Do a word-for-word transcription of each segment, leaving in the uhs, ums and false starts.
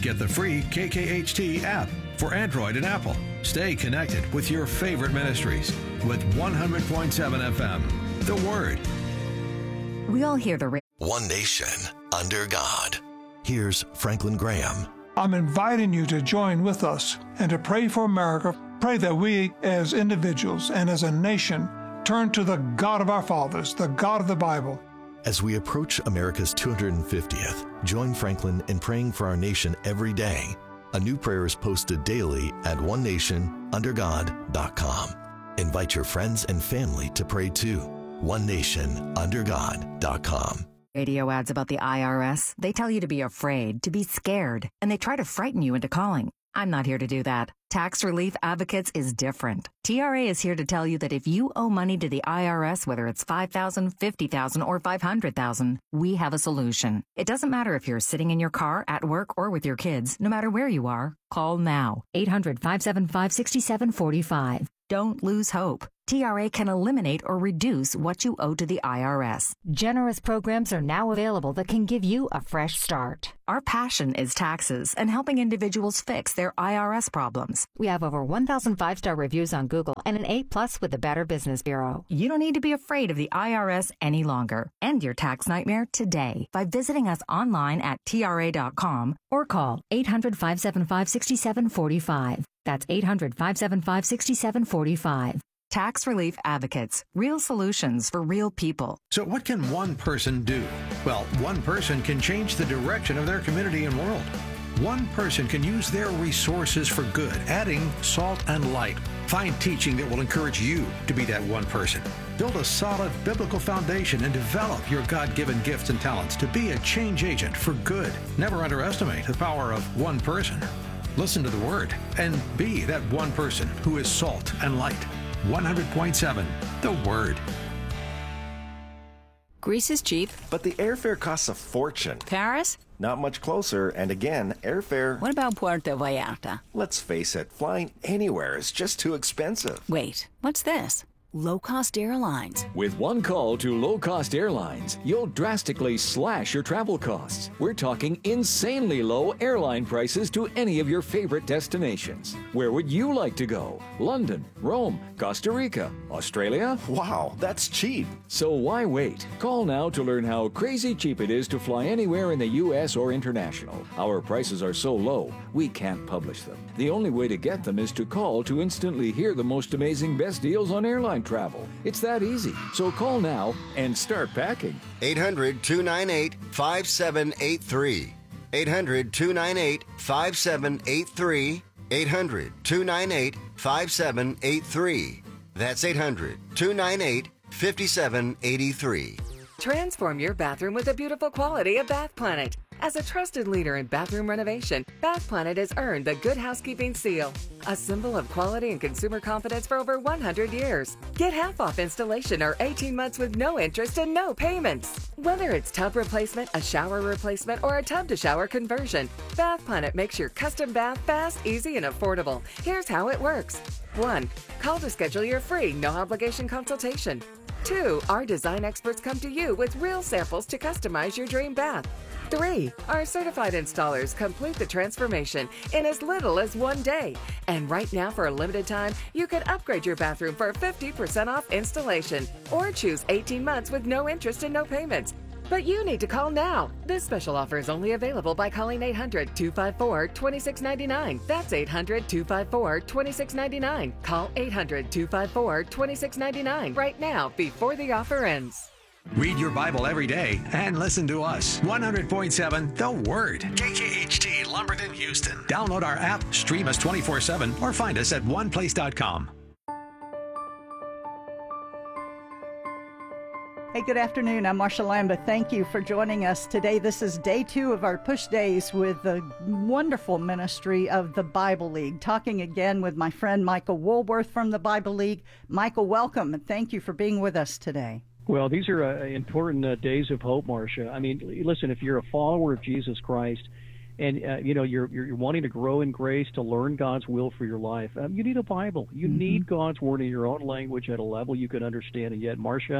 get the free K K H T app for Android and Apple. Stay connected with your favorite ministries with one hundred point seven F M, The Word. We all hear the... One nation under God. Here's Franklin Graham. I'm inviting you to join with us and to pray for America. Pray that we as individuals and as a nation turn to the God of our fathers, the God of the Bible. As we approach America's two hundred fiftieth, join Franklin in praying for our nation every day. A new prayer is posted daily at one nation under god dot com. Invite your friends and family to pray too. one nation under god dot com. Radio ads about the I R S, they tell you to be afraid, to be scared, and they try to frighten you into calling. I'm not here to do that. Tax Relief Advocates is different. T R A is here to tell you that if you owe money to the I R S, whether it's five thousand dollars, fifty thousand dollars, or five hundred thousand dollars, we have a solution. It doesn't matter if you're sitting in your car, at work, or with your kids. No matter where you are, call now. eight hundred, five seven five, six seven four five. Don't lose hope. T R A can eliminate or reduce what you owe to the I R S. Generous programs are now available that can give you a fresh start. Our passion is taxes and helping individuals fix their I R S problems. We have over one thousand five-star reviews on Google and an A plus with the Better Business Bureau. You don't need to be afraid of the I R S any longer. End your tax nightmare today by visiting us online at T R A dot com or call eight hundred, five seven five, six seven four five. That's eight hundred, five seven five, six seven four five. Tax Relief Advocates. Real solutions for real people. So what can one person do? Well, one person can change the direction of their community and world. One person can use their resources for good, adding salt and light. Find teaching that will encourage you to be that one person. Build a solid biblical foundation and develop your God-given gifts and talents to be a change agent for good. Never underestimate the power of one person. Listen to the Word and be that one person who is salt and light. one hundred point seven, The Word. Greece is cheap. But the airfare costs a fortune. Paris? Not much closer, and again, airfare... What about Puerto Vallarta? Let's face it, flying anywhere is just too expensive. Wait, what's this? Low-cost airlines. With one call to low-cost airlines, you'll drastically slash your travel costs. We're talking insanely low airline prices to any of your favorite destinations. Where would you like to go? London, Rome, Costa Rica, Australia? Wow, that's cheap. So why wait? Call now to learn how crazy cheap it is to fly anywhere in the U S or international. Our prices are so low, we can't publish them. The only way to get them is to call to instantly hear the most amazing best deals on airline travel. It's that easy. So call now and start packing. eight hundred, two nine eight, five seven eight three. eight hundred, two nine eight, five seven eight three. eight hundred, two nine eight, five seven eight three. That's eight hundred, two nine eight, five seven eight three. Transform your bathroom with the beautiful quality of Bath Planet. As a trusted leader in bathroom renovation, Bath Planet has earned the Good Housekeeping seal, a symbol of quality and consumer confidence for over one hundred years. Get half off installation or eighteen months with no interest and no payments. Whether it's tub replacement, a shower replacement, or a tub-to-shower conversion, Bath Planet makes your custom bath fast, easy, and affordable. Here's how it works. one. Call to schedule your free, no-obligation consultation. two. Our design experts come to you with real samples to customize your dream bath. three. Our certified installers complete the transformation in as little as one day. And right now, for a limited time, you can upgrade your bathroom for fifty percent off installation or choose eighteen months with no interest and no payments. But you need to call now. This special offer is only available by calling eight hundred, two five four, two six nine nine. That's eight hundred, two five four, two six nine nine. Call eight hundred, two five four, two six nine nine right now before the offer ends. Read your Bible every day and listen to us. one hundred point seven, The Word. K K H T, Lumberton, Houston. Download our app, stream us twenty-four seven, or find us at one place dot com. Hey, good afternoon. I'm Marsha Lambeth. Thank you for joining us today. This is day two of our Push Days with the wonderful ministry of the Bible League. Talking again with my friend Michael Woolworth from the Bible League. Michael, welcome, and thank you for being with us today. Well, these are uh, important uh, days of hope, Marcia. I mean, listen, if you're a follower of Jesus Christ and, uh, you know, you're, you're wanting to grow in grace, to learn God's will for your life, um, you need a Bible. You mm-hmm. need God's Word in your own language at a level you can understand. And yet, Marcia,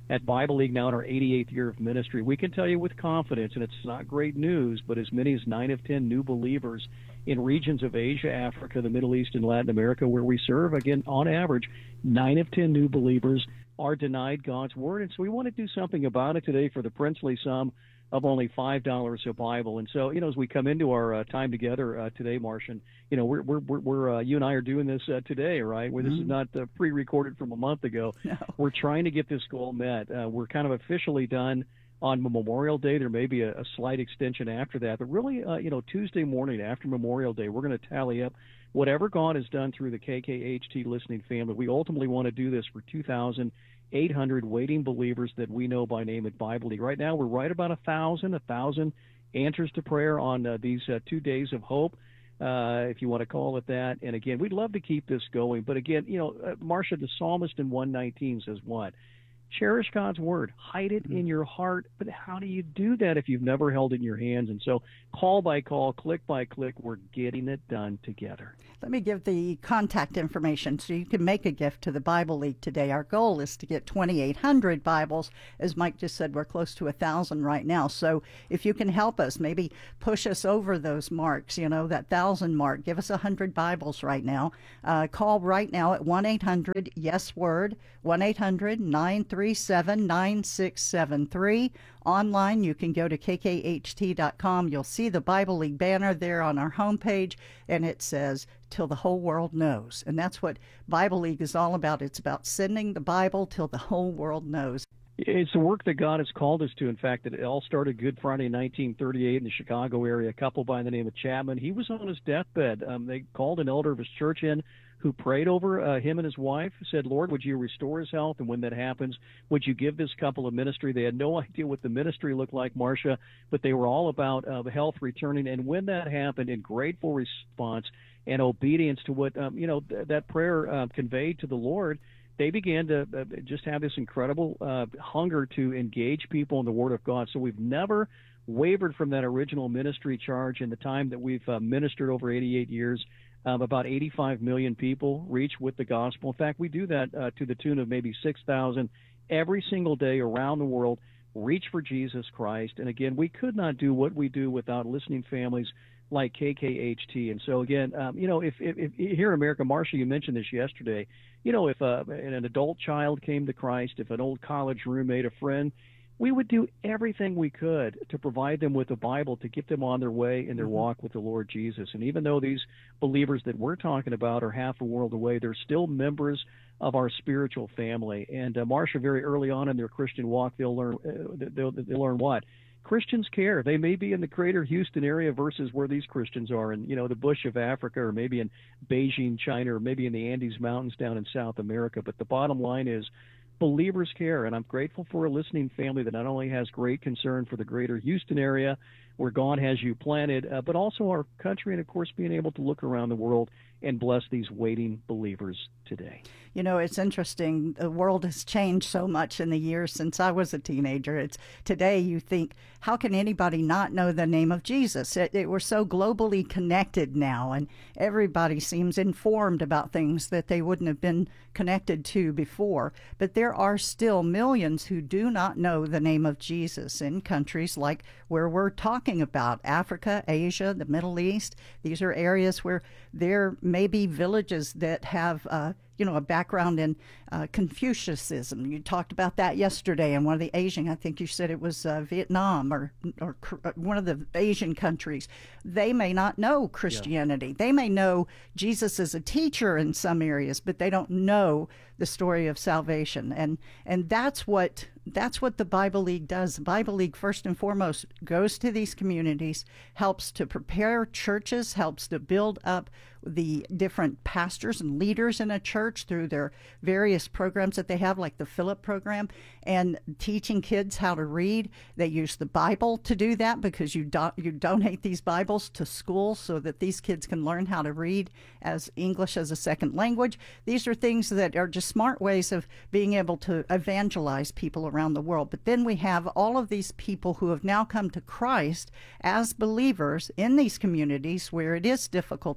at Bible League now in our eighty-eighth year of ministry. We can tell you with confidence, and it's not great news, but as many as nine of ten new believers in regions of Asia, Africa, the Middle East, and Latin America where we serve, again, on average, nine of ten new believers are denied God's Word. And so we want to do something about it today for the princely sum of only five dollars a Bible. And so, you know, as we come into our uh, time together uh, today, Martian, you know, we're, we're, we're, we're uh, you and I are doing this uh, today, right? Where this mm-hmm. is not uh, pre-recorded from a month ago. No. We're trying to get this goal met. Uh, we're kind of officially done on Memorial Day. There may be a, a slight extension after that. But really, uh, you know, Tuesday morning after Memorial Day, we're going to tally up whatever God has done through the K K H T listening family. We ultimately want to do this for two thousand eight hundred waiting believers that we know by name at Bible League. Right now, we're right about a thousand, a thousand answers to prayer on uh, these uh, two days of hope, uh, if you want to call it that. And again, we'd love to keep this going. But again, you know, uh, Marcia, the psalmist in one nineteen says what? Cherish God's Word. Hide it in your heart. But how do you do that if you've never held it in your hands? And so call by call, click by click, we're getting it done together. Let me give the contact information so you can make a gift to the Bible League today. Our goal is to get twenty-eight hundred Bibles. As Mike just said, we're close to one thousand right now. So if you can help us, maybe push us over those marks, you know, that one thousand mark. Give us one hundred Bibles right now. Uh, call right now at one eight hundred yes word, one eight hundred nine three seven nine six seven three. Online, you can go to K K H T dot com. You'll see the Bible League banner there on our homepage, and it says, "Till the whole world knows." And that's what Bible League is all about. It's about sending the Bible till the whole world knows. It's the work that God has called us to. In fact, it all started Good Friday, nineteen thirty-eight, in the Chicago area. A couple by the name of Chapman. He was on his deathbed. Um, they called an elder of his church in who prayed over uh, him and his wife, said, "Lord, would you restore his health? And when that happens, would you give this couple a ministry?" They had no idea what the ministry looked like, Marcia, but they were all about uh, health returning. And when that happened, in grateful response and obedience to what, um, you know, th- that prayer uh, conveyed to the Lord, they began to uh, just have this incredible uh, hunger to engage people in the Word of God. So we've never wavered from that original ministry charge in the time that we've uh, ministered over eighty-eight years. Um, about eighty-five million people reach with the gospel. In fact, we do that uh, to the tune of maybe six thousand every single day around the world, reach for Jesus Christ. And again, we could not do what we do without listening families like K K H T. And so again, um, you know, if, if, if here in America, Marcia, you mentioned this yesterday, you know, if uh, an adult child came to Christ, if an old college roommate, a friend, we would do everything we could to provide them with the Bible to get them on their way in their mm-hmm. walk with the Lord Jesus. And even though these believers that we're talking about are half a world away, they're still members of our spiritual family. And uh, Marcia, very early on in their Christian walk, they'll learn uh, they'll, they'll learn what? Christians care. They may be in the greater Houston area versus where these Christians are in, you know, the bush of Africa, or maybe in Beijing, China, or maybe in the Andes Mountains down in South America. But the bottom line is, believers care, and I'm grateful for a listening family that not only has great concern for the greater Houston area where God has you planted, uh, but also our country, and of course being able to look around the world and bless these waiting believers today. You know, it's interesting. The world has changed so much in the years since I was a teenager. It's today you think, how can anybody not know the name of Jesus? It, it, we're so globally connected now, and everybody seems informed about things that they wouldn't have been connected to before. But there are still millions who do not know the name of Jesus in countries like where we're talking about, Africa, Asia, the Middle East. These are areas where there may be villages that have uh, you know, a background in uh, Confucianism. You talked about that yesterday in one of the Asian, I think you said it was uh, Vietnam or or one of the Asian countries. They may not know Christianity. Yeah. They may know Jesus as a teacher in some areas, but they don't know the story of salvation. And and that's what that's what the Bible League does. The Bible League, first and foremost, goes to these communities, helps to prepare churches, helps to build up the different pastors and leaders in a church through their various programs that they have, like the Philip program, and teaching kids how to read. They use the Bible to do that, because you do, you donate these Bibles to schools so that these kids can learn how to read as English as a second language. These are things that are just smart ways of being able to evangelize people around the world. But then we have all of these people who have now come to Christ as believers in these communities where it is difficult to be a Christian.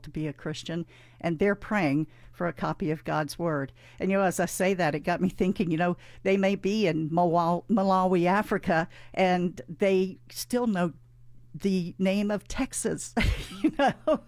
Christian, and they're praying for a copy of God's Word. And, you know, as I say that, it got me thinking, you know, they may be in Malawi, Africa, and they still know the name of Texas. You know,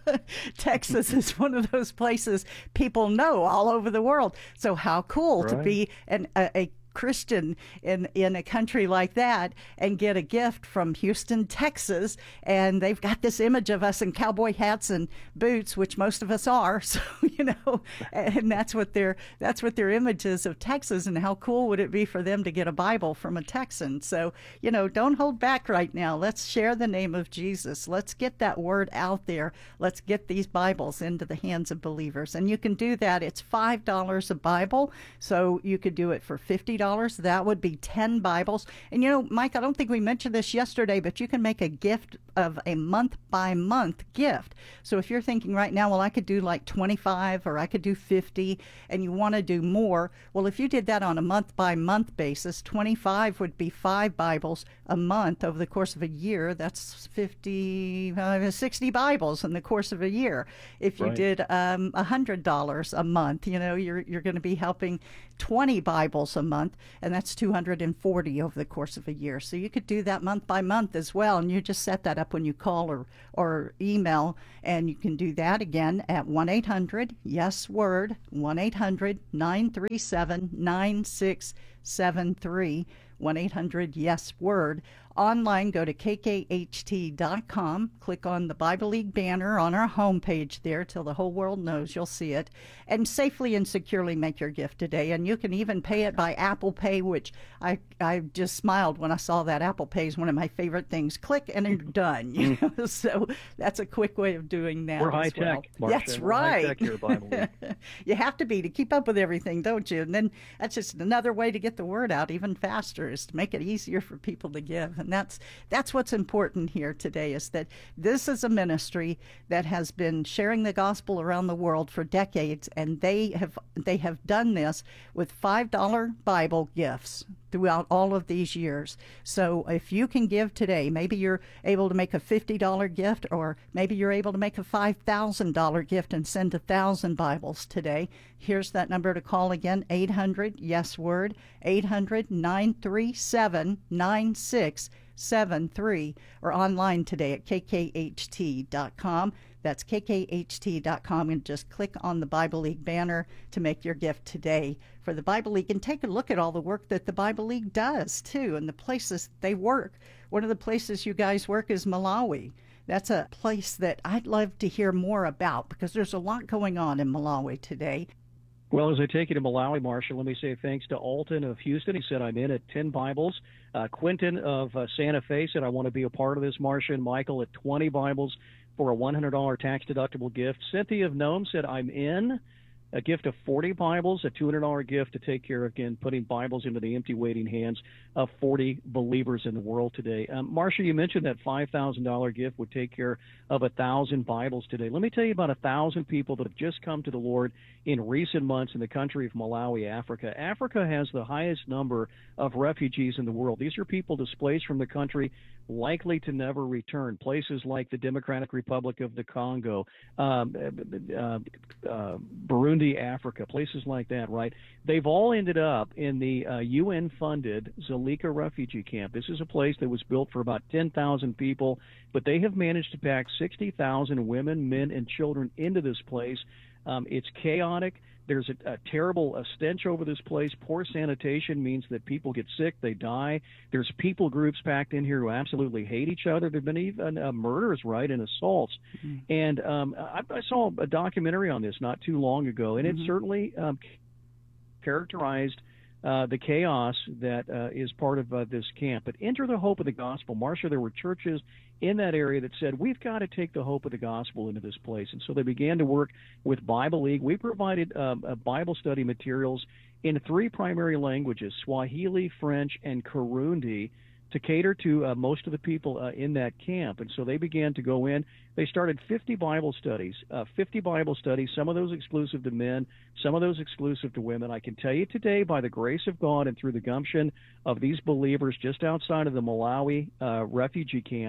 Texas is one of those places people know all over the world. So how cool right. to be an, a, a Christian in in a country like that and get a gift from Houston, Texas, and they've got this image of us in cowboy hats and boots, which most of us are. So, you know, and that's what their that's what their image is of Texas. And how cool would it be for them to get a Bible from a Texan? So, you know, don't hold back right now. Let's share the name of Jesus. Let's get that word out there. Let's get these Bibles into the hands of believers. And you can do that. It's five dollars a Bible, so you could do it for fifty dollars. That would be ten Bibles. And, you know, Mike, I don't think we mentioned this yesterday, but you can make a gift of a month-by-month gift. So if you're thinking right now, well, I could do like twenty-five or I could do fifty, and you want to do more, well, if you did that on a month-by-month basis, twenty-five would be five Bibles a month over the course of a year. That's fifty, uh, sixty Bibles in the course of a year. If you right. did um, one hundred dollars a month, you know, you're, you're going to be helping twenty Bibles a month, and that's two hundred forty over the course of a year. So you could do that month by month as well, and you just set that up when you call or, or email, and you can do that again at one eight hundred yes word, one eight hundred nine three seven nine six seven three, one eight hundred yes word. Online, go to K K H T dot com, click on the Bible League banner on our homepage there till the whole world knows you'll see it, and safely and securely make your gift today. And you can even pay it by Apple Pay, which I, I just smiled when I saw that. Apple Pay is one of my favorite things. Click and you're done. You know? So that's a quick way of doing that. We're high as well. tech, Marcia. That's We're right. High tech here, Bible League. You have to be to keep up with everything, don't you? And then that's just another way to get the word out even faster, is to make it easier for people to give. And that's that's what's important here today, is that this is a ministry that has been sharing the gospel around the world for decades, and they have they have done this with five dollar Bible gifts throughout all of these years. So if you can give today, maybe you're able to make a fifty dollar gift, or maybe you're able to make a five thousand dollar gift and send a thousand Bibles today. Here's that number to call again, eight hundred yes word, eight hundred nine three seven nine six seven three, or online today at K K H T dot com. That's K K H T dot com, and just click on the Bible League banner to make your gift today for the Bible League, and take a look at all the work that the Bible League does too, and the places they work. One of the places you guys work is Malawi. That's a place that I'd love to hear more about, because there's a lot going on in Malawi today. Well, as I take you to Malawi, Marcia, let me say thanks to Alton of Houston. He said, I'm in at ten Bibles. Uh, Quentin of uh, Santa Fe said, I want to be a part of this, Marcia. And Michael at twenty Bibles for a one hundred dollar tax-deductible gift. Cynthia of Nome said, I'm in. A gift of forty Bibles, a two hundred dollar gift to take care of, again, putting Bibles into the empty, waiting hands of forty believers in the world today. Um, Marcia, you mentioned that five thousand dollar gift would take care of one thousand Bibles today. Let me tell you about one thousand people that have just come to the Lord in recent months in the country of Malawi, Africa. Africa has the highest number of refugees in the world. These are people displaced from the country, likely to never return. Places like the Democratic Republic of the Congo, um, uh, uh, Burundi, Africa, places like that, right? They've all ended up in the uh, U N-funded Dzaleka refugee camp. This is a place that was built for about ten thousand people, but they have managed to pack sixty thousand women, men, and children into this place. Um, it's chaotic. There's a, a terrible a stench over this place. Poor sanitation means that people get sick, they die. There's people groups packed in here who absolutely hate each other. There have been even uh, murders, right, and assaults. Mm-hmm. And um, I, I saw a documentary on this not too long ago, and mm-hmm. it certainly um, characterized uh, the chaos that uh, is part of uh, this camp. But enter the hope of the gospel. Marcia, there were churches in that area that said, we've got to take the hope of the gospel into this place. And so they began to work with Bible League. We provided um, uh, Bible study materials in three primary languages, Swahili, French, and Kirundi, to cater to uh, most of the people uh, in that camp. And so they began to go in. They started fifty Bible studies, uh, fifty Bible studies, some of those exclusive to men, some of those exclusive to women. I can tell you today, by the grace of God and through the gumption of these believers just outside of the Malawi uh, refugee camp,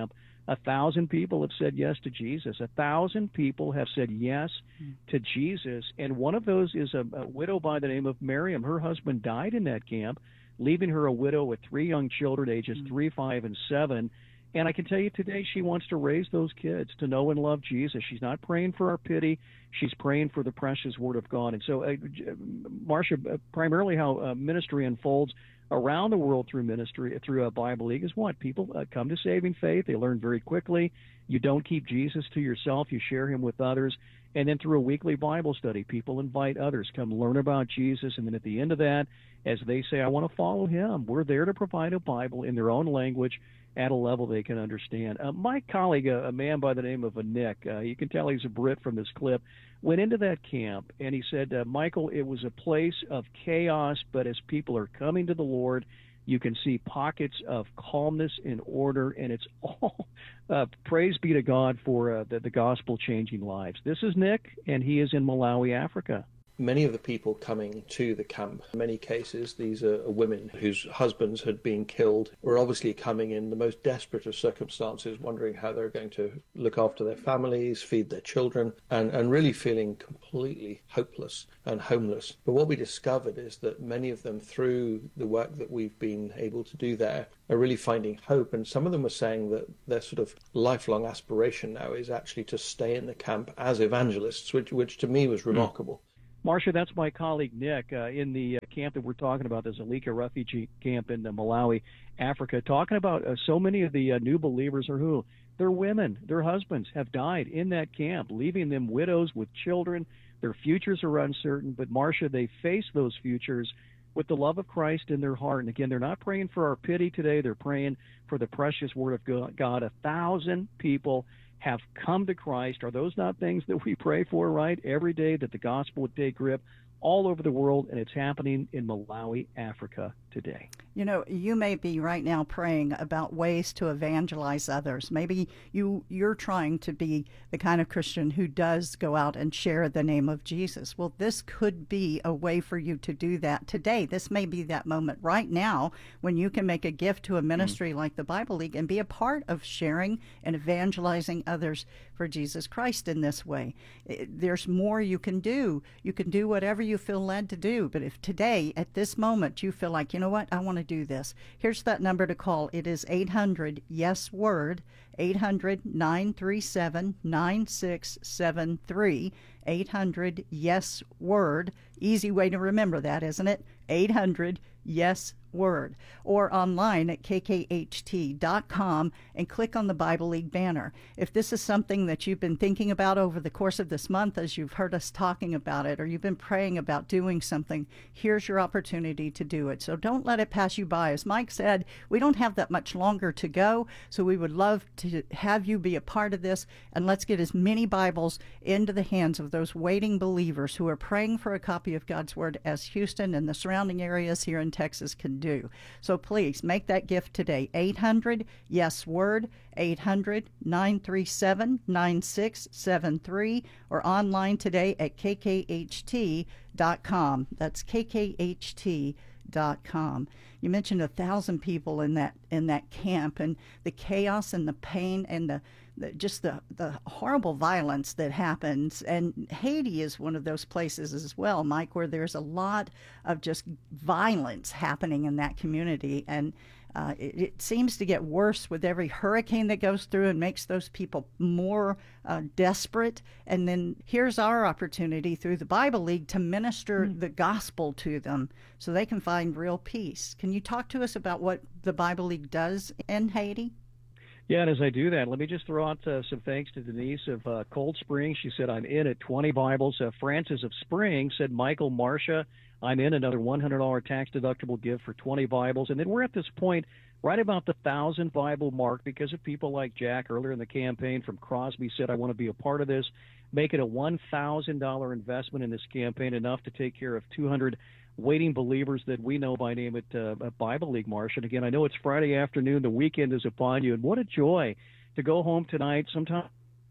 A thousand people have said yes to Jesus. A thousand people have said yes to Jesus. And one of those is a, a widow by the name of Miriam. Her husband died in that camp, leaving her a widow with three young children, ages mm-hmm. three, five, and seven. And I can tell you today she wants to raise those kids to know and love Jesus. She's not praying for our pity. She's praying for the precious Word of God. And so, uh, Marcia, uh, primarily how uh, ministry unfolds around the world through ministry, through a Bible League, is what? People uh, come to saving faith. They learn very quickly. You don't keep Jesus to yourself. You share him with others. And then through a weekly Bible study, people invite others, come learn about Jesus. And then at the end of that, as they say, I want to follow him, we're there to provide a Bible in their own language at a level they can understand. Uh, my colleague, a, a man by the name of a Nick, uh, you can tell he's a Brit from this clip, went into that camp, and he said, uh, Michael, it was a place of chaos, but as people are coming to the Lord, you can see pockets of calmness and order, and it's all uh, praise be to God for uh, the, the gospel changing lives. This is Nick, and he is in Malawi, Africa. Many of the people coming to the camp, in many cases, these are women whose husbands had been killed, were obviously coming in the most desperate of circumstances, wondering how they're going to look after their families, feed their children, and, and really feeling completely hopeless and homeless. But what we discovered is that many of them, through the work that we've been able to do there, are really finding hope. And some of them were saying that their sort of lifelong aspiration now is actually to stay in the camp as evangelists, which, which to me was remarkable. Mm. Marcia, that's my colleague Nick uh, in the uh, camp that we're talking about, the Zalika refugee camp in uh, Malawi, Africa, talking about uh, so many of the uh, new believers are who? They're women. Their husbands have died in that camp, leaving them widows with children. Their futures are uncertain. But, Marcia, they face those futures with the love of Christ in their heart. And, again, they're not praying for our pity today. They're praying for the precious Word of God. A thousand people have come to Christ. Are those not things that we pray for, right? Every day that the gospel would take grip all over the world, and it's happening in Malawi, Africa today. You know, you may be right now praying about ways to evangelize others. Maybe you, you're trying to be the kind of Christian who does go out and share the name of Jesus. Well, this could be a way for you to do that today. This may be that moment right now when you can make a gift to a ministry mm. like the Bible League and be a part of sharing and evangelizing others for Jesus Christ in this way. There's more you can do. You can do whatever you feel led to do. But if today, at this moment, you feel like, you know what, I want to do this, here's that number to call. It is eight hundred yes word, eight hundred nine three seven nine six seven three, eight hundred yes word. Easy way to remember that, isn't it? eight hundred yes word. Or online at k k h t dot com and click on the Bible League banner. If this is something that you've been thinking about over the course of this month as you've heard us talking about it, or you've been praying about doing something, here's your opportunity to do it. So don't let it pass you by. As Mike said, we don't have that much longer to go, so we would love to have you be a part of this, and let's get as many Bibles into the hands of those waiting believers who are praying for a copy of God's Word as Houston and the surrounding areas here in Texas can do. So please make that gift today. eight hundred yes word, eight hundred nine three seven nine six seven three, or online today at k k h t dot com. That's k k h t dot com. You mentioned a thousand people in that in that camp, and the chaos and the pain and the The, just the, the horrible violence that happens. And Haiti is one of those places as well, Mike, where there's a lot of just violence happening in that community. And uh, it, it seems to get worse with every hurricane that goes through and makes those people more uh, desperate. And then here's our opportunity through the Bible League to minister mm. the gospel to them so they can find real peace. Can you talk to us about what the Bible League does in Haiti? Yeah, and as I do that, let me just throw out uh, some thanks to Denise of uh, Cold Spring. She said, I'm in at twenty Bibles. Uh, Francis of Spring said, Michael, Marcia, I'm in, another one hundred dollars tax-deductible gift for twenty Bibles. And then we're at this point right about the one thousand Bible mark because of people like Jack earlier in the campaign from Crosby said, I want to be a part of this. Make it a one thousand dollars investment in this campaign, enough to take care of two hundred waiting believers that we know by name at uh, Bible League, Marsh. And again, I know it's Friday afternoon. The weekend is upon you. And what a joy to go home tonight. Sometimes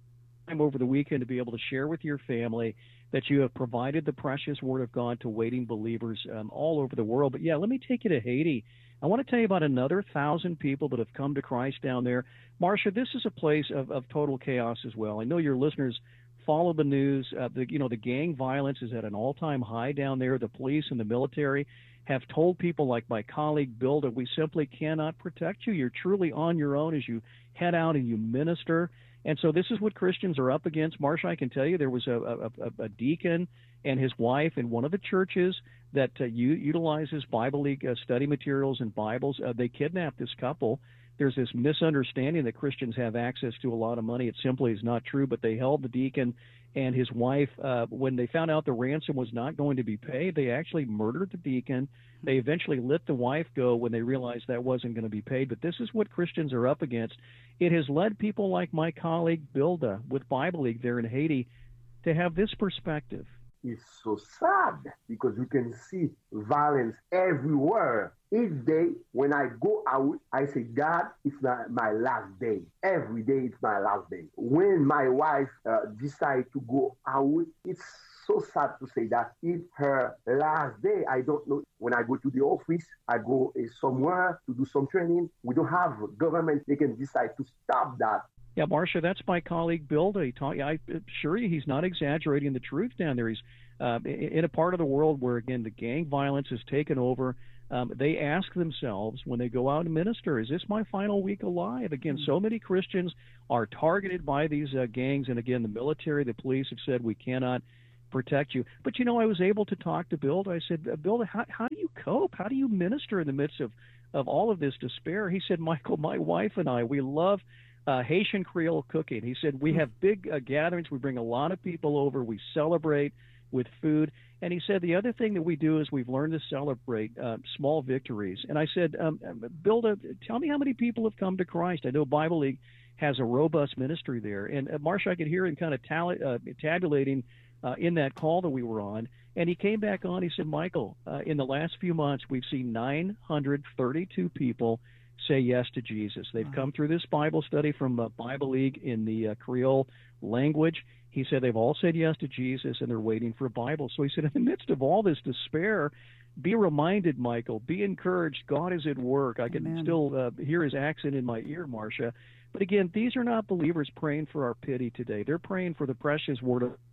time over the weekend to be able to share with your family that you have provided the precious Word of God to waiting believers um, all over the world. But yeah, let me take you to Haiti. I want to tell you about another thousand people that have come to Christ down there. Marcia, this is a place of, of total chaos as well. I know your listeners follow the news. Uh, the, you know, the gang violence is at an all-time high down there. The police and the military have told people like my colleague Bill that we simply cannot protect you. You're truly on your own as you head out and you minister. And so this is what Christians are up against. Marcia, I can tell you there was a, a, a deacon and his wife in one of the churches that uh, u- utilizes Bible League uh, study materials and Bibles. Uh, they kidnapped this couple. There's this misunderstanding that Christians have access to a lot of money. It simply is not true, but they held the deacon and his wife. Uh, when they found out the ransom was not going to be paid, they actually murdered the deacon. They eventually let the wife go when they realized that wasn't going to be paid. But this is what Christians are up against. It has led people like my colleague Bilda with Bible League there in Haiti to have this perspective. It's so sad because we can see violence everywhere. Each day when I go out, I say, God, it's not my last day. Every day it's my last day. When my wife uh, decides to go out, it's so sad to say that it's her last day. I don't know. When I go to the office, I go uh, somewhere to do some training. We don't have government. They can decide to stop that. Yeah, Marcia, that's my colleague Bill. He taught, I assure you he's not exaggerating the truth down there. He's uh, in a part of the world where, again, the gang violence has taken over. Um, they ask themselves when they go out and minister, is this my final week alive? Again, so many Christians are targeted by these uh, gangs. And, again, the military, the police have said we cannot protect you. But, you know, I was able to talk to Bill. I said, Bill, how, how do you cope? How do you minister in the midst of, of all of this despair? He said, Michael, my wife and I, we love Uh, Haitian Creole cooking. He said, we have big uh, gatherings. We bring a lot of people over. We celebrate with food. And he said, the other thing that we do is we've learned to celebrate uh, small victories. And I said, um, Bill, uh, tell me how many people have come to Christ. I know Bible League has a robust ministry there. And uh, Marcia, I could hear him kind of tally, uh, tabulating uh, in that call that we were on. And he came back on. He said, Michael, uh, in the last few months, we've seen nine hundred thirty-two people say yes to Jesus. They've come through this Bible study from uh, Bible League in the uh, Creole language. He said they've all said yes to Jesus, and they're waiting for a Bible. So he said, in the midst of all this despair, be reminded, Michael, be encouraged. God is at work. I can Amen. still uh, hear his accent in my ear, Marcia. But again, these are not believers praying for our pity today. They're praying for the precious Word of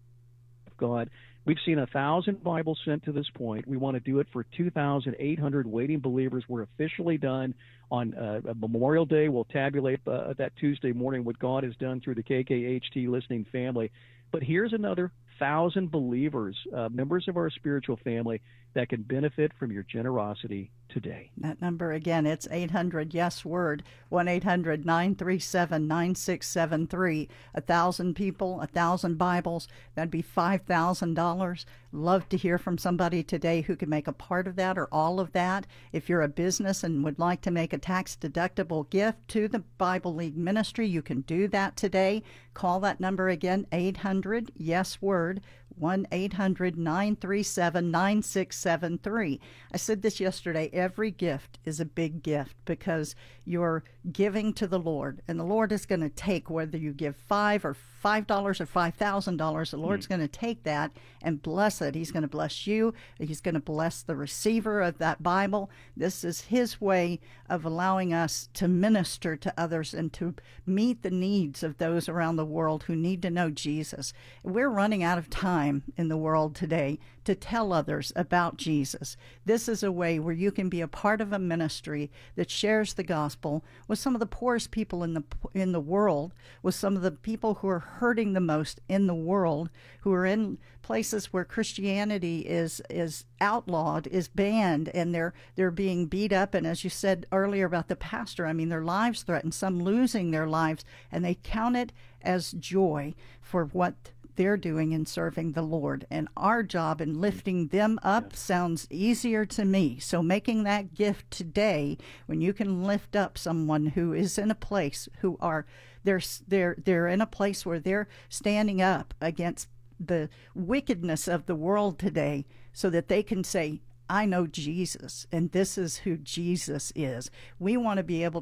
God. We've seen a thousand Bibles sent to this point. We want to do it for two thousand eight hundred waiting believers. We're officially done on uh, Memorial Day. We'll tabulate uh, that Tuesday morning what God has done through the K K H T listening family. But here's another thousand believers, uh, members of our spiritual family, that can benefit from your generosity today. That number again, it's eight hundred yes word, one eight hundred nine three seven nine six seven three. A thousand people, a thousand Bibles, that'd be five thousand dollars. Love to hear from somebody today who can make a part of that or all of that. If you're a business and would like to make a tax-deductible gift to the Bible League Ministry, you can do that today. Call that number again, eight hundred yes word, one eight hundred nine three seven nine six seven three. I said this yesterday, every gift is a big gift because you're giving to the Lord, and the Lord is going to take whether you give five or five dollars or five thousand dollars. The Lord's mm. going to take that and bless it. He's going to bless you. He's going to bless the receiver of that Bible. This is his way of allowing us to minister to others and to meet the needs of those around the world who need to know Jesus. We're running out of time in the world today to tell others about Jesus. This is a way where you can be a part of a ministry that shares the gospel with some of the poorest people in the in the world, with some of the people who are hurting the most in the world, who are in places where Christianity is is outlawed, is banned, and they're they're being beat up. And as you said earlier about the pastor, I mean, their lives threatened, some losing their lives, and they count it as joy for what they're doing in serving the Lord. And our job in lifting them up yeah. sounds easier to me. So making that gift today, when you can lift up someone who is in a place who are they're they're they're in a place where they're standing up against the wickedness of the world today, so that they can say, I know Jesus, and this is who Jesus is. We want to be able to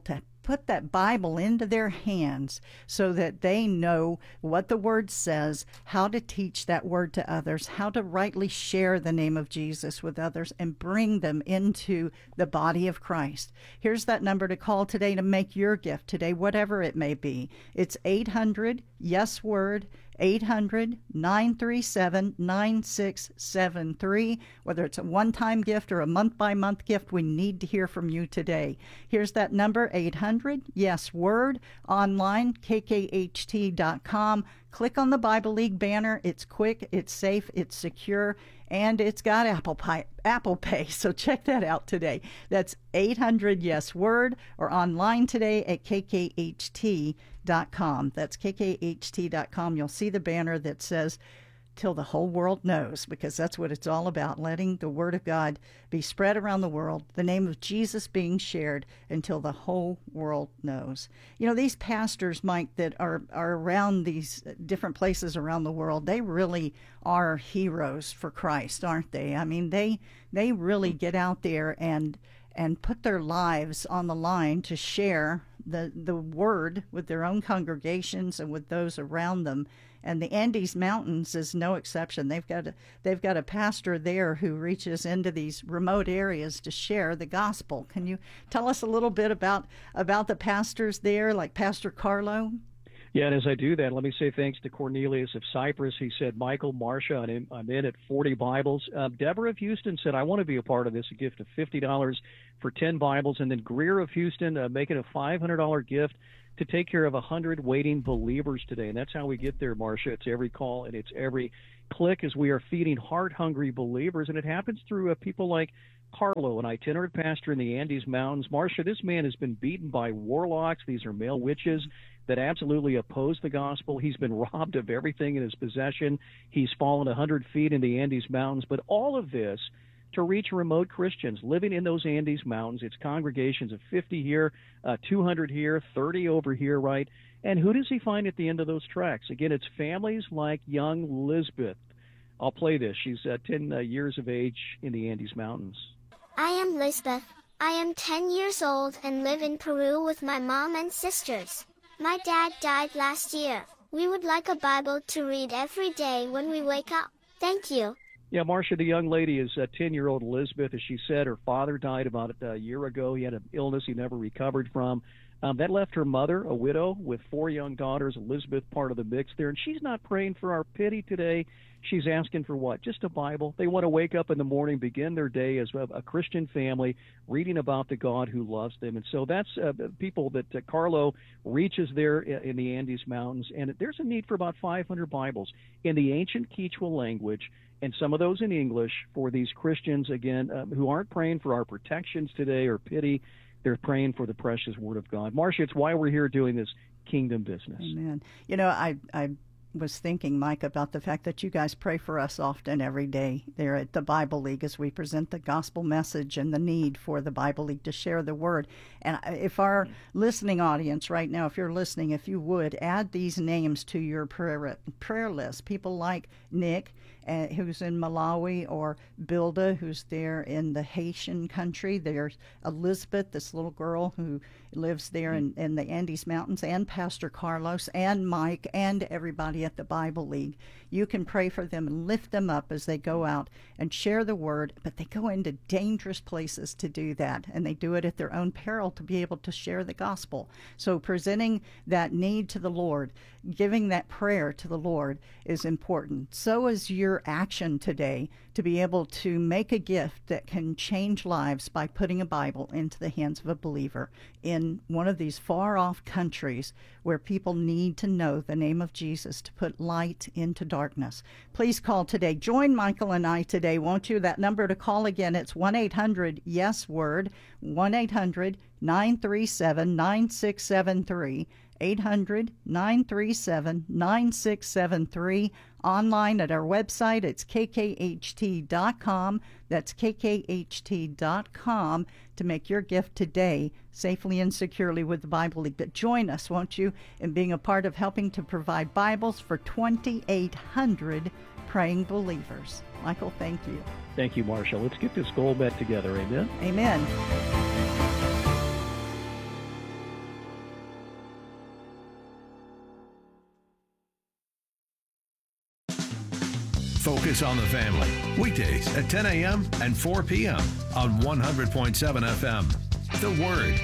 put that Bible into their hands so that they know what the Word says, how to teach that Word to others, how to rightly share the name of Jesus with others, and bring them into the body of Christ. Here's that number to call today to make your gift today, whatever it may be. It's eight hundred, yes, word, eight hundred, nine three seven, nine six seven three. Whether it's a one-time gift or a month-by-month gift, we need to hear from you today. Here's that number, eight hundred, yes, word, online, k k h t dot com. Click on the Bible League banner. It's quick, it's safe, it's secure, and it's got Apple Pay, Apple Pay, so check that out today. That's eight hundred, yes, word, or online today at k k h t dot com. That's k k h t dot com. You'll see the banner that says, "Till the whole world knows," because that's what it's all about, letting the Word of God be spread around the world, the name of Jesus being shared until the whole world knows. You know, these pastors, Mike, that are, are around these different places around the world, they really are heroes for Christ, aren't they? I mean, they they really get out there and and put their lives on the line to share the, the Word with their own congregations and with those around them. And the Andes Mountains is no exception. They've got a, they've got a pastor there who reaches into these remote areas to share the gospel. Can you tell us a little bit about about the pastors there, like Pastor Carlo? Yeah, and as I do that, let me say thanks to Cornelius of Cyprus. He said, Michael, Marcia, I'm, I'm in at forty Bibles. Uh, Deborah of Houston said, I want to be a part of this, a gift of fifty dollars for ten Bibles. And then Greer of Houston uh, making a five hundred dollars gift to take care of one hundred waiting believers today. And that's how we get there, Marcia. It's every call and it's every click as we are feeding heart-hungry believers. And it happens through uh, people like Carlo, an itinerant pastor in the Andes Mountains. Marcia, this man has been beaten by warlocks. These are male witches that absolutely oppose the gospel. He's been robbed of everything in his possession. He's fallen one hundred feet in the Andes Mountains. But all of this to reach remote Christians living in those Andes Mountains. It's congregations of fifty here, uh, two hundred here, thirty over here, right? And who does he find at the end of those tracks? Again, it's families like young Lisbeth. I'll play this. She's uh, ten uh, years of age in the Andes Mountains. I am Lisbeth. I am ten years old and live in Peru with my mom and sisters. My dad died last year. We would like a Bible to read every day when we wake up. Thank you. Yeah, Marcia, the young lady is uh, ten-year-old Elizabeth. As she said, her father died about a year ago. He had an illness he never recovered from. Um, that left her mother, a widow, with four young daughters, Elizabeth part of the mix there. And she's not praying for our pity today. She's asking for what? Just a Bible. They want to wake up in the morning, begin their day as a, a Christian family, reading about the God who loves them. And so that's uh, people that uh, Carlo reaches there in the Andes Mountains. And there's a need for about five hundred Bibles in the ancient Quechua language, and some of those in English for these Christians, again, uh, who aren't praying for our protections today or pity. They're praying for the precious Word of God. Marcia, it's why we're here doing this kingdom business. Amen. You know, I I was thinking, Mike, about the fact that you guys pray for us often every day there at the Bible League as we present the gospel message and the need for the Bible League to share the Word. And if our listening audience right now, if you're listening, if you would, add these names to your prayer, prayer list. People like Nick, uh, who's in Malawi, or Bilda, who's there in the Haitian country. There's Elizabeth, this little girl who lives there in, in the Andes Mountains, and Pastor Carlos, and Mike, and everybody at the Bible League. You can pray for them and lift them up as they go out and share the Word, but they go into dangerous places to do that, and they do it at their own peril to be able to share the gospel. So presenting that need to the Lord, giving that prayer to the Lord is important. So is your action today to be able to make a gift that can change lives by putting a Bible into the hands of a believer in one of these far-off countries where people need to know the name of Jesus to put light into darkness. Please call today. Join Michael and I today, won't you? That number to call again, it's one eight hundred yes word, one eight hundred nine three seven nine six seven three, eight hundred nine three seven nine six seven three. Online at our website, it's k k h t dot com. That's k k h t dot com to make your gift today safely and securely with the Bible League. But join us, won't you, in being a part of helping to provide Bibles for twenty-eight hundred praying believers. Michael, thank you. Thank you, Marcia. Let's get this goal met together. Amen? Amen. Focus on the Family. Weekdays at ten a.m. and four p.m. on one hundred point seven F M. The Word.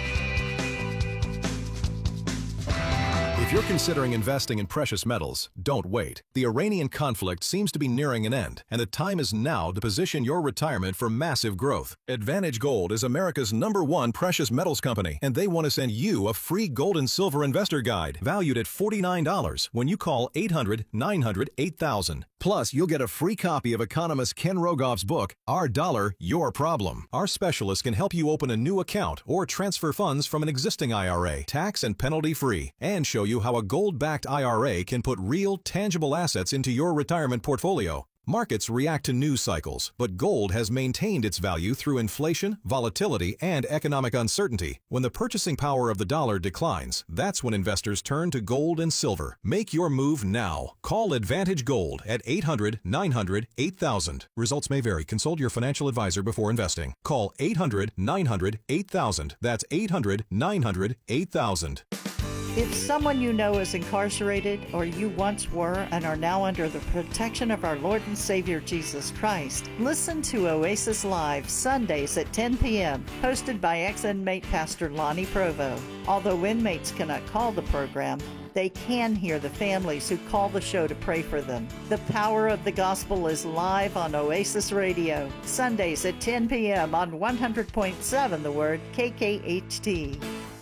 If you're considering investing in precious metals, don't wait. The Iranian conflict seems to be nearing an end, and the time is now to position your retirement for massive growth. Advantage Gold is America's number one precious metals company, and they want to send you a free gold and silver investor guide valued at forty-nine dollars when you call eight hundred, nine hundred, eight thousand. Plus, you'll get a free copy of economist Ken Rogoff's book, Our Dollar, Your Problem. Our specialists can help you open a new account or transfer funds from an existing I R A, tax and penalty free, and show you how a gold-backed I R A can put real, tangible assets into your retirement portfolio. Markets react to news cycles, but gold has maintained its value through inflation, volatility, and economic uncertainty. When the purchasing power of the dollar declines, that's when investors turn to gold and silver. Make your move now. Call Advantage Gold at eight hundred, nine hundred, eight thousand. Results may vary. Consult your financial advisor before investing. Call eight hundred, nine hundred, eight thousand. That's eight hundred, nine hundred, eight thousand. If someone you know is incarcerated, or you once were and are now under the protection of our Lord and Savior Jesus Christ, listen to Oasis Live Sundays at ten p.m., hosted by ex-inmate Pastor Lonnie Provo. Although inmates cannot call the program, they can hear the families who call the show to pray for them. The power of the gospel is live on Oasis Radio, Sundays at ten p.m. on one hundred point seven The Word, K K H T.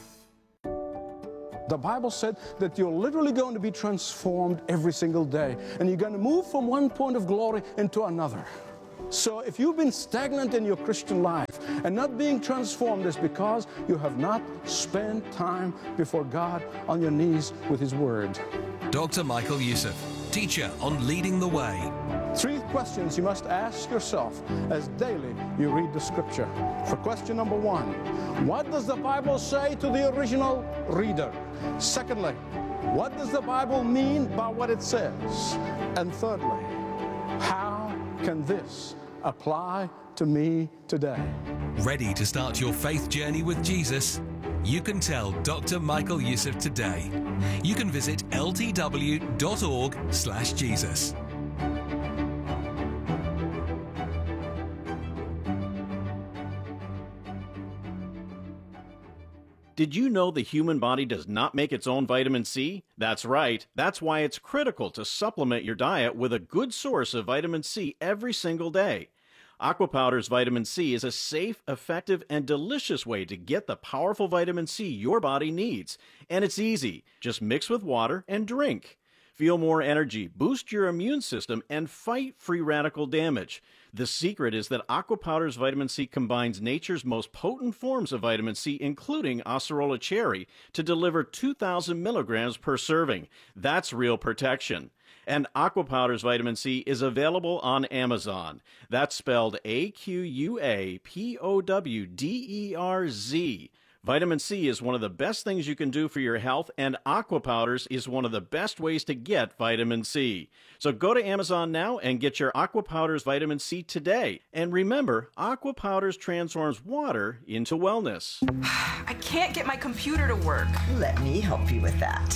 The Bible said that you're literally going to be transformed every single day, and you're going to move from one point of glory into another. So if you've been stagnant in your Christian life and not being transformed, it's because you have not spent time before God on your knees with His Word. Doctor Michael Youssef, teacher on Leading the Way. Three questions you must ask yourself as daily you read the Scripture. For question number one, what does the Bible say to the original reader? Secondly, what does the Bible mean by what it says? And thirdly, how can this apply to me today? Ready to start your faith journey with Jesus? You can tell Doctor Michael Youssef today. You can visit l t w dot org slash Jesus. Did you know the human body does not make its own vitamin C? That's right. That's why it's critical to supplement your diet with a good source of vitamin C every single day. Aqua Powder's vitamin C is a safe, effective, and delicious way to get the powerful vitamin C your body needs. And it's easy. Just mix with water and drink. Feel more energy, boost your immune system, and fight free radical damage. The secret is that Aqua Powder's vitamin C combines nature's most potent forms of vitamin C, including Acerola cherry, to deliver two thousand milligrams per serving. That's real protection. And Aqua Powder's vitamin C is available on Amazon. That's spelled A Q U A P O W D E R Z. Vitamin C is one of the best things you can do for your health, and Aqua Powders is one of the best ways to get vitamin C. So go to Amazon now and get your Aqua Powders vitamin C today. And remember, Aqua Powders transforms water into wellness. I can't get my computer to work. Let me help you with that.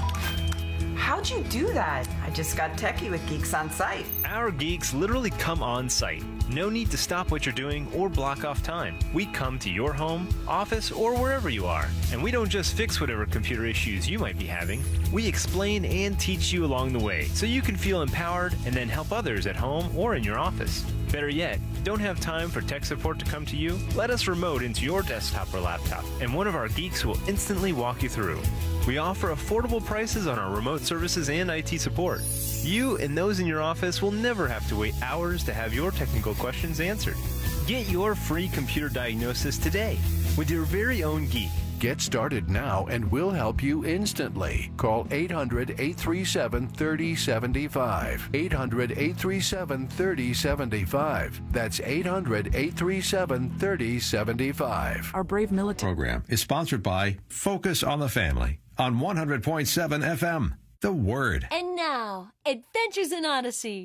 How'd you do that? I just got techie with Geeks on Site. Our geeks literally come on site. No need to stop what you're doing or block off time. We come to your home, office, or wherever you are. And we don't just fix whatever computer issues you might be having. We explain and teach you along the way so you can feel empowered and then help others at home or in your office. Better yet, don't have time for tech support to come to you? Let us remote into your desktop or laptop, and one of our geeks will instantly walk you through. We offer affordable prices on our remote services and I T support. You and those in your office will never have to wait hours to have your technical questions answered. Get your free computer diagnosis today with your very own geek. Get started now and we'll help you instantly. Call eight hundred, eight three seven, three oh seven five. eight hundred, eight three seven, three oh seven five. That's eight hundred, eight three seven, three oh seven five. Our brave military program is sponsored by Focus on the Family on one hundred point seven F M. The Word. And now, Adventures in Odyssey.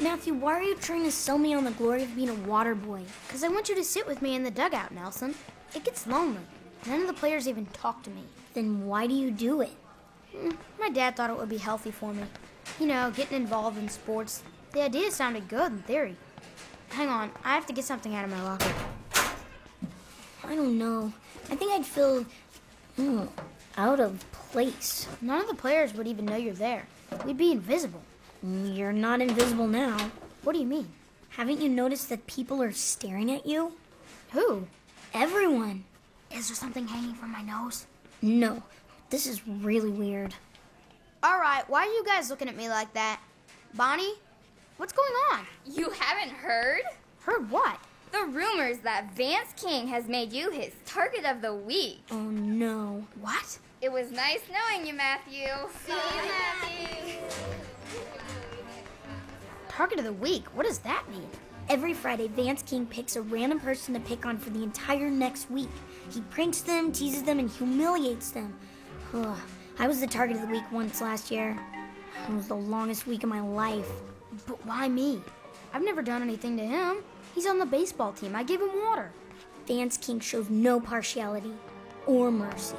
Matthew, why are you trying to sell me on the glory of being a water boy? Because I want you to sit with me in the dugout, Nelson. It gets lonely. None of the players even talk to me. Then why do you do it? Mm, my dad thought it would be healthy for me. You know, getting involved in sports. The idea sounded good in theory. Hang on, I have to get something out of my locker. I don't know. I think I'd feel mm, out of place. None of the players would even know you're there. We'd be invisible. You're not invisible now. What do you mean? Haven't you noticed that people are staring at you? Who? Everyone. Is there something hanging from my nose? No. This is really weird. All right, why are you guys looking at me like that? Bonnie, what's going on? You haven't heard? Heard what? The rumors that Vance King has made you his target of the week. Oh, no. What? It was nice knowing you, Matthew. See you, Matthew. Target of the week? What does that mean? Every Friday, Vance King picks a random person to pick on for the entire next week. He pranks them, teases them, and humiliates them. Ugh. I was the target of the week once last year. It was the longest week of my life. But why me? I've never done anything to him. He's on the baseball team. I gave him water. Vance King shows no partiality or mercy.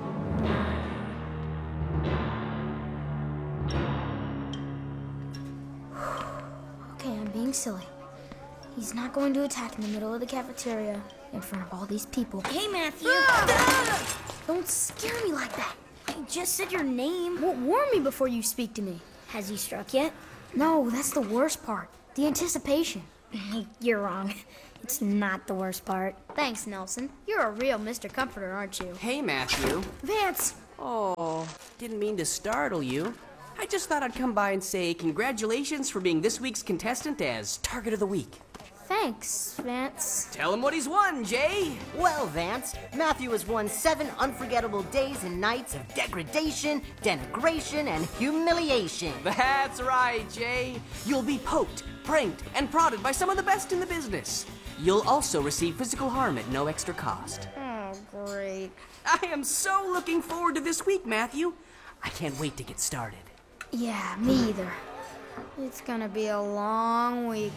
Okay, I'm being silly. He's not going to attack in the middle of the cafeteria in front of all these people. Hey, Matthew! Ah! Don't scare me like that. I just said your name. Well, warn me before you speak to me. Has he struck yet? No, that's the worst part. The anticipation. You're wrong. It's not the worst part. Thanks, Nelson. You're a real Mister Comforter, aren't you? Hey, Matthew. Vance! Oh, didn't mean to startle you. I just thought I'd come by and say congratulations for being this week's contestant as Target of the Week. Thanks, Vance. Tell him what he's won, Jay. Well, Vance, Matthew has won seven unforgettable days and nights of degradation, denigration, and humiliation. That's right, Jay. You'll be poked, pranked, and prodded by some of the best in the business. You'll also receive physical harm at no extra cost. Oh, great. I am so looking forward to this week, Matthew. I can't wait to get started. Yeah, me either. It's gonna be a long week.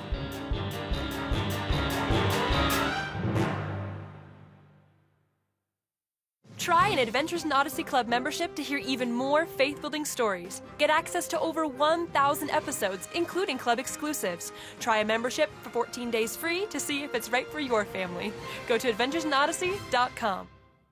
Try an Adventures in Odyssey Club membership to hear even more faith-building stories. Get access to over one thousand episodes, including club exclusives. Try a membership for fourteen days free to see if it's right for your family. Go to adventures in odyssey dot com.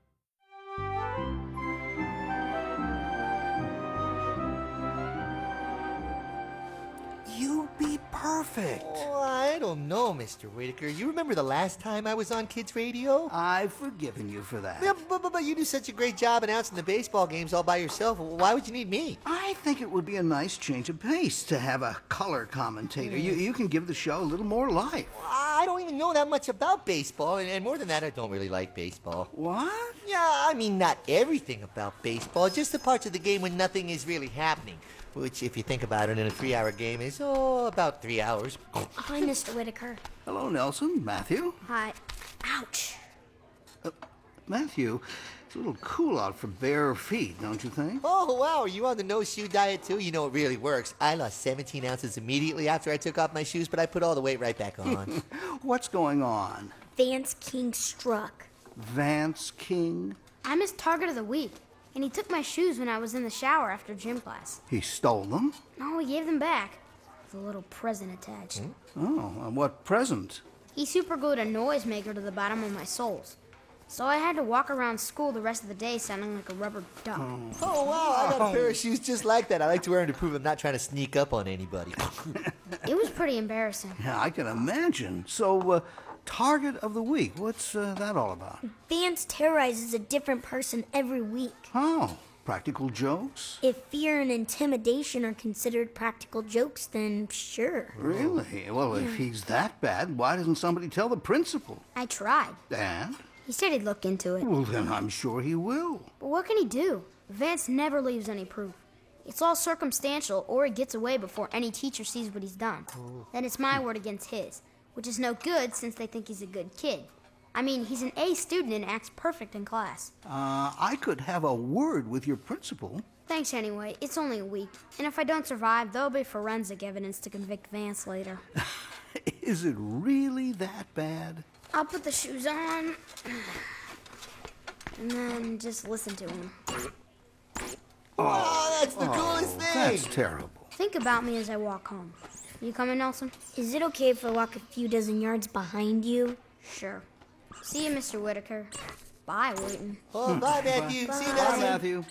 You'd be perfect. Oh, I don't know, Mister Whitaker. You remember the last time I was on Kids Radio? I've forgiven you for that. Yeah, but, but, but you do such a great job announcing the baseball games all by yourself. Why would you need me? I think it would be a nice change of pace to have a color commentator. Mm. You, you can give the show a little more life. I don't even know that much about baseball, and, and more than that, I don't really like baseball. What? Yeah, I mean, not everything about baseball, just the parts of the game when nothing is really happening. Which, if you think about it, in a three-hour game is, oh, about three hours. Hi, Mister Whitaker. Hello, Nelson. Matthew? Hi. Ouch. Uh, Matthew, it's a little cool out for bare feet, don't you think? Oh, wow. Are you on the no-shoe diet, too? You know, it really works. I lost seventeen ounces immediately after I took off my shoes, but I put all the weight right back on. What's going on? Vance King struck. Vance King? I'm his target of the week. And he took my shoes when I was in the shower after gym class. He stole them? No, he gave them back. With a little present attached. Hmm? Oh, and what present? He superglued a noisemaker to the bottom of my soles. So I had to walk around school the rest of the day sounding like a rubber duck. Oh, oh wow, I got a pair of shoes just like that. I like to wear them to prove I'm not trying to sneak up on anybody. It was pretty embarrassing. Yeah, I can imagine. So, uh, Target of the Week, what's uh, that all about? Vance terrorizes a different person every week. Oh, practical jokes? If fear and intimidation are considered practical jokes, then sure. Really? Well, if he's that bad, why doesn't somebody tell the principal? I tried. And? He said he'd look into it. Well, then I'm sure he will. But what can he do? Vance never leaves any proof. It's all circumstantial, or he gets away before any teacher sees what he's done. Oh. Then it's my word against his. Which is no good since they think he's a good kid. I mean, he's an A student and acts perfect in class. Uh, I could have a word with your principal. Thanks anyway. It's only a week. And if I don't survive, there'll be forensic evidence to convict Vance later. Is it really that bad? I'll put the shoes on and then just listen to him. Oh, that's the oh, coolest thing. That's terrible. Think about me as I walk home. You coming, Nelson? Is it okay if I walk a few dozen yards behind you? Sure. See you, Mister Whitaker. Bye, Wooten. Oh, bye, Matthew. Bye. See you, Bye, Nelson. Matthew.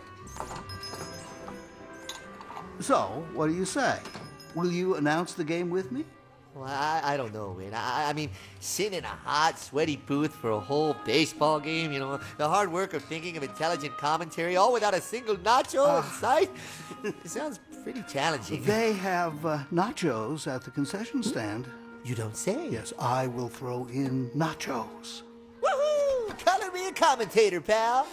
So, what do you say? Will you announce the game with me? Well, I, I don't know, man. I, I mean, sitting in a hot, sweaty booth for a whole baseball game, you know, the hard work of thinking of intelligent commentary, all without a single nacho Uh, in sight, it sounds pretty challenging. They have uh, nachos at the concession stand. You don't say? Yes, I will throw in nachos. Woohoo! Color me a commentator, pal.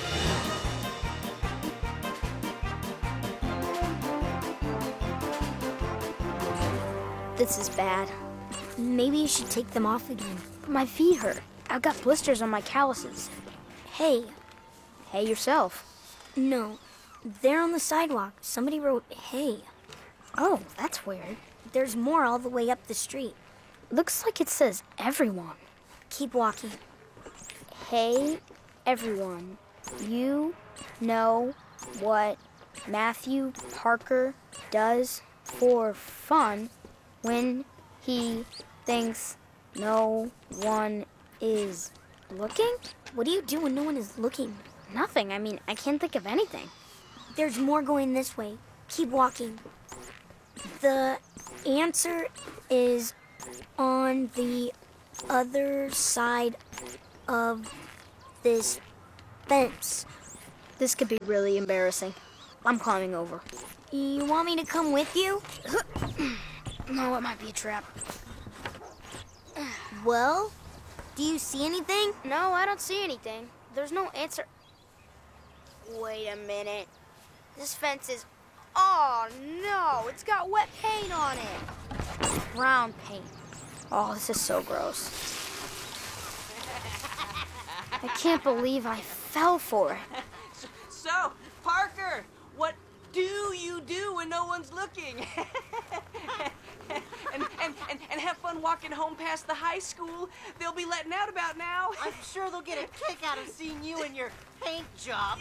This is bad. Maybe you should take them off again. But my feet hurt. I've got blisters on my calluses. Hey. Hey yourself. No, they're on the sidewalk. Somebody wrote hey. Oh, that's weird. There's more all the way up the street. Looks like it says everyone. Keep walking. Hey, everyone. You know what Matthew Parker does for fun when he thinks no one is looking? What do you do when no one is looking? Nothing. I mean, I can't think of anything. There's more going this way. Keep walking. The answer is on the other side of this fence. This could be really embarrassing. I'm climbing over. You want me to come with you? No, it might be a trap. Well, do you see anything? No, I don't see anything. There's no answer. Wait a minute. This fence is... Oh, no! It's got wet paint on it. Brown paint. Oh, this is so gross. I can't believe I fell for it. So, Parker, what do you do when no one's looking? and, and, and, and have fun walking home past the high school they'll be letting out about now. I'm sure they'll get a kick out of seeing you and your paint job.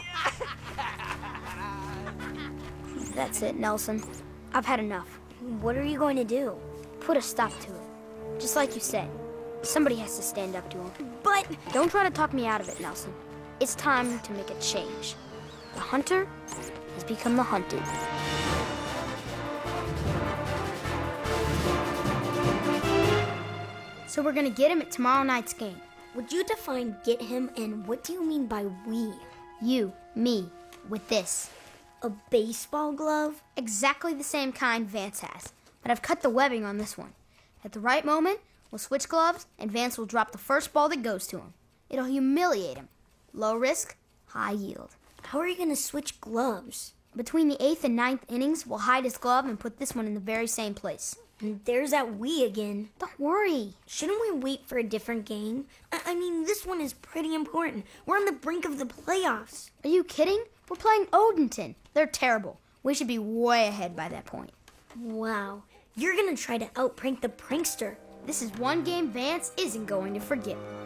That's it, Nelson. I've had enough. What are you going to do? Put a stop to it. Just like you said. Somebody has to stand up to him. But... Don't try to talk me out of it, Nelson. It's time to make a change. The hunter has become the hunted. So we're gonna get him at tomorrow night's game. Would you define get him, and what do you mean by we? You, me, with this. A baseball glove? Exactly the same kind Vance has, but I've cut the webbing on this one. At the right moment, we'll switch gloves, and Vance will drop the first ball that goes to him. It'll humiliate him. Low risk, high yield. How are you going to switch gloves? Between the eighth and ninth innings, we'll hide his glove and put this one in the very same place. And there's that we again. Don't worry. Shouldn't we wait for a different game? I, I mean, this one is pretty important. We're on the brink of the playoffs. Are you kidding? We're playing Odenton. They're terrible. We should be way ahead by that point. Wow. You're going to try to outprank the prankster. This is one game Vance isn't going to forget.